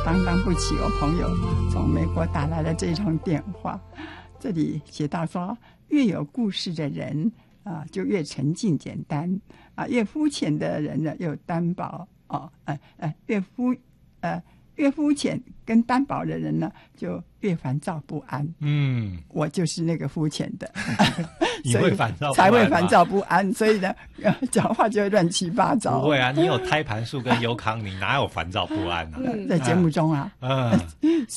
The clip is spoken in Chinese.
担当不起我朋友从美国打来的这通电话。这里写到说，越有故事的人就越沉静简单越肤浅的人呢又单薄越肤浅跟单薄的人呢就越烦躁不安。我就是那个肤浅的你会烦躁不安才会烦躁不安，所以呢讲话就会乱七八糟。 不会啊，你有胎盘素跟优康宁哪有烦躁不安啊？ 在节目中